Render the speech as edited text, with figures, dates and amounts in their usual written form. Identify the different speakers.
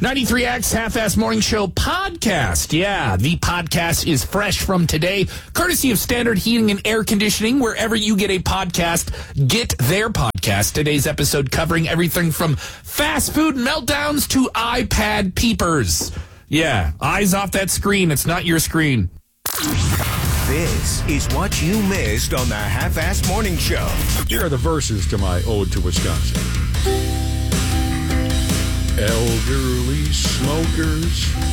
Speaker 1: 93X Half-Ass Morning Show podcast. Yeah, the podcast is fresh from today, courtesy of Standard Heating and Air Conditioning. Wherever you get a podcast, get their podcast. Today's episode covering everything from fast food meltdowns to iPad peepers. Yeah, eyes off that screen. It's not your screen.
Speaker 2: This is what you missed on the Half-Ass Morning Show.
Speaker 3: Here are the verses to my Ode to Wisconsin. Elderly smokers